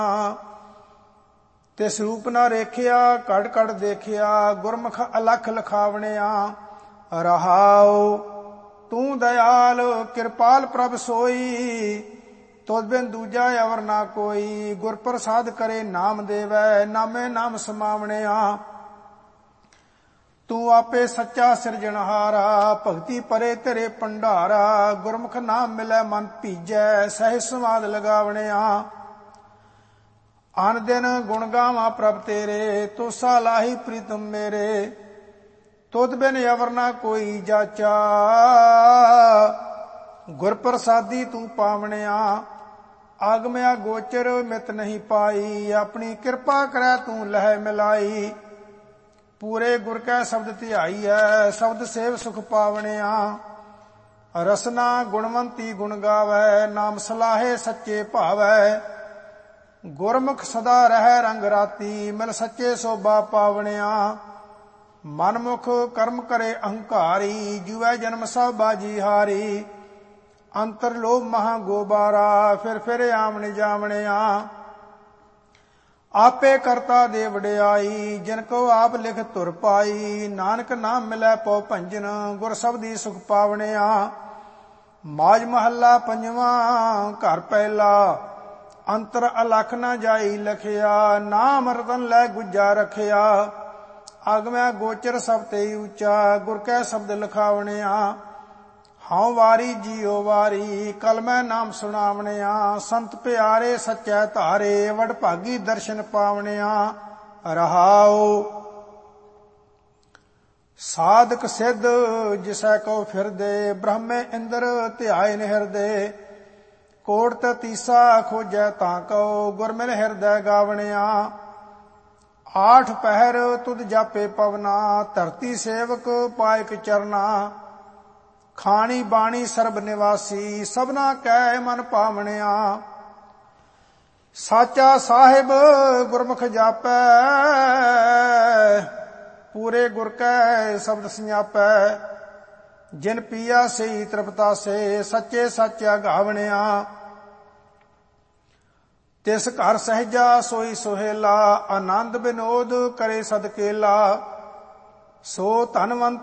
ਤਿਸ ਰੂਪ ਨਾ ਰੇਖਿਆ ਘੜ ਘੜ ਦੇਖਿਆ, ਗੁਰਮੁਖ ਅਲਖ ਲਖਾਵਣਿਆ। ਰਹਾਉ ਤੂੰ ਦਇਆਲ ਕਿਰਪਾਲ ਪ੍ਰਭ ਸੋਈ, ਤੁਧ ਬਿਨ ਦੂਜਾ ਅਵਰ ਨਾ ਕੋਈ। ਗੁਰ ਪ੍ਰਸਾਦ ਕਰੇ ਨਾਮ ਦੇਵੈ, ਨਾਮੇ ਨਾਮ ਸਮਾਵਣਿਆ। ਤੂੰ ਆਪੇ ਸੱਚਾ ਸਿਰਜਣਹਾਰਾ, ਭਗਤੀ ਪਰੇ ਤੇਰੇ ਭੰਡਾਰਾ। ਗੁਰਮੁਖ ਨਾਮ ਮਿਲੈ ਮਨ ਭੀਜੈ, ਸਹਿਜ ਸਮਾਧ ਲਗਾਵਣਿਆ। ਅਨ ਦਿਨ ਗੁਣ ਗਾਵਾਂ ਪ੍ਰਭ ਤੇਰੇ, ਤੋਸਾ ਲਾਹੀ ਪ੍ਰੀਤਮ ਮੇਰੇ। ਤੁਧ ਬਿਨ ਅਵਰ ਨਾ ਕੋਈ ਜਾਚਾ, ਗੁਰ ਪ੍ਰਸਾਦੀ ਤੂੰ ਪਾਵਣਿਆ। ਆਗਮਿਆ ਗੋਚਰ ਮਿਤ ਨਹੀਂ ਪਾਈ, ਆਪਣੀ ਕਿਰਪਾ ਕਰੈ ਤੂੰ ਲਹਿ ਮਿਲਾਈ। ਪੂਰੇ ਗੁਰ ਕੈ ਸ਼ਬਦ ਧਿਆਈਐ, ਸ਼ਬਦ ਸੇਵ ਸੁਖ ਪਾਵਣਿਆ। ਰਸਨਾ ਗੁਣਵੰਤੀ ਗੁਣ ਗਾਵੈ, ਨਾਮ ਸਲਾਹੇ ਸੱਚੇ ਭਾਵੈ। ਗੁਰਮੁਖ ਸਦਾ ਰਹਿ ਰੰਗ ਰਾਤੀ, ਮਿਲ ਸੱਚੇ ਸੋਭਾ ਪਾਵਣਿਆ। ਮਨਮੁਖ ਕਰਮ ਕਰੇ ਅਹੰਕਾਰੀ, ਜੁਐ ਜਨਮ ਸਭ ਬਾਜੀ ਹਾਰੀ। ਅੰਤਰ ਲੋਭ ਮਹਾ ਗੋਬਾਰਾ, ਫਿਰ ਆਵਣ ਜਾਵਣਿਆ। ਆਪੇ ਕਰਤਾ ਦੇ ਵਡਿਆਈ, ਜਿਨ ਕੋ ਆਪ ਲਿਖ ਧੁਰ ਪਾਈ। ਨਾਨਕ ਨਾਮ ਮਿਲੈ ਪਉ ਭੰਜਨ, ਗੁਰ ਸਬਦੀ ਸੁਖ ਪਾਵਣਿਆ। ਮਾਜ ਮਹੱਲਾ ਪੰਜਵਾਂ ਘਰ ਪਹਿਲਾ, ਅੰਤਰ ਅਲਖ ਨਾ ਜਾਈ ਲਖਿਆ। ਨਾਮ ਰਤਨ ਲੈ ਗੁੱਜਾ ਰਖਿਆ, ਆਗਮੈ ਗੋਚਰ ਸਭ ਤੇ ਉੱਚਾ। ਗੁਰ ਕੈ ਸ਼ਬਦ ਲਿਖਾਵਣਿਆ। ਹਉ ਵਾਰੀ ਜੀਉ ਵਾਰੀ, ਕਲਮੈ ਨਾਮ ਸੁਣਾਵਣਿਆ। ਸੰਤ ਪਿਆਰੇ ਸੱਚੈ ਧਾਰੇ, ਵਡ ਭਾਗੀ ਦਰਸ਼ਨ ਪਾਵਣਿਆ। ਰਹਾਉ ਸਾਧਕ ਸਿੱਧ ਜਿਸੈ ਕਉ ਫਿਰਦੇ, ਬ੍ਰਹਮੇ ਇੰਦਰ ਧਿਆਇਨ ਹਿਰਦੇ। ਕੋਟ ਤੀਸਾ ਖੋਜੈ ਤਾਂ ਕਉ, ਗੁਰ ਮਿਲ ਹਿਰਦੈ ਗਾਵਣਿਆ। ਆਠ ਪਹਿਰ ਤੁਧ ਜਾਪੇ ਪਵਨਾ, ਧਰਤੀ ਸੇਵਕ ਪਾਇਕ ਚਰਨਾ। ਖਾਣੀ ਬਾਣੀ ਸਰਬ ਨਿਵਾਸੀ, ਸਭਨਾ ਕੈ ਮਨ ਪਾਵਣਿਆ। ਸਾਚਾ ਸਾਹਿਬ ਗੁਰਮੁਖ ਜਾਪੈ, ਪੂਰੇ ਗੁਰ ਕੈ ਸ਼ਬਦ ਸਿਆਪੈ। ਜਿਨ ਪੀਆ ਸਈ ਤ੍ਰਿਪਤਾਸੇ, ਸੱਚੇ ਸੱਚਾ ਗਾਵਣਿਆ। ਤਿਸ ਘਰ ਸਹਿਜਾ ਸੋਈ ਸੁਹੇਲਾ, ਆਨੰਦ ਬਿਨੋਦ ਕਰੇ ਸਦਕੇਲਾ। ਸੋ ਧਨਵੰਤ